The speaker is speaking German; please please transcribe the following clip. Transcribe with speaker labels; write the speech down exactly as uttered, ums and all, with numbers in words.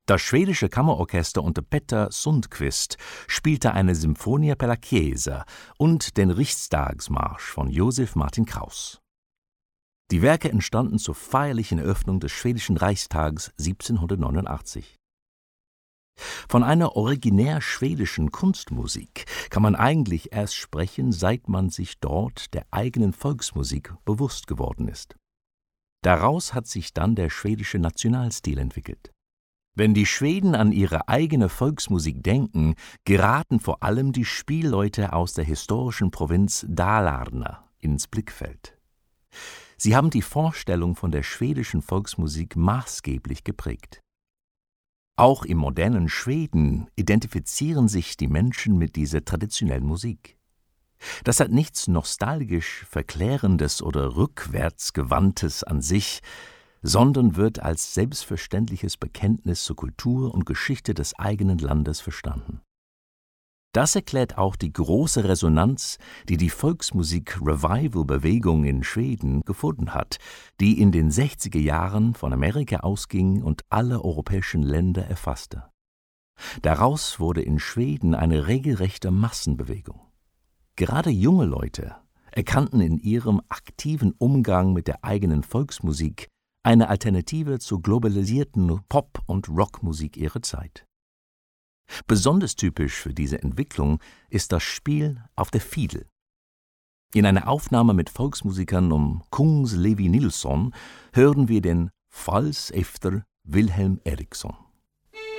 Speaker 1: Das schwedische Kammerorchester unter Petter Sundqvist spielte eine Symphonia per la Chiesa und den Riksdagsmarsch von Josef Martin Kraus. Die Werke entstanden zur feierlichen Eröffnung des schwedischen Reichstags siebzehnhundertneunundachtzig. Von einer originär schwedischen Kunstmusik kann man eigentlich erst sprechen, seit man sich dort der eigenen Volksmusik bewusst geworden ist. Daraus hat sich dann der schwedische Nationalstil entwickelt. Wenn die Schweden an ihre eigene Volksmusik denken, geraten vor allem die Spielleute aus der historischen Provinz Dalarna ins Blickfeld. Sie haben die Vorstellung von der schwedischen Volksmusik maßgeblich geprägt. Auch im modernen Schweden identifizieren sich die Menschen mit dieser traditionellen Musik. Das hat nichts nostalgisch Verklärendes oder Rückwärtsgewandtes an sich, sondern wird als selbstverständliches Bekenntnis zur Kultur und Geschichte des eigenen Landes verstanden. Das erklärt auch die große Resonanz, die die Volksmusik-Revival-Bewegung in Schweden gefunden hat, die in den sechziger Jahren von Amerika ausging und alle europäischen Länder erfasste. Daraus wurde in Schweden eine regelrechte Massenbewegung. Gerade junge Leute erkannten in ihrem aktiven Umgang mit der eigenen Volksmusik eine Alternative zur globalisierten Pop- und Rockmusik ihrer Zeit. Besonders typisch für diese Entwicklung ist das Spiel auf der Fiedel. In einer Aufnahme mit Volksmusikern um Kungs Levi Nilsson hören wir den Vals efter Wilhelm Eriksson.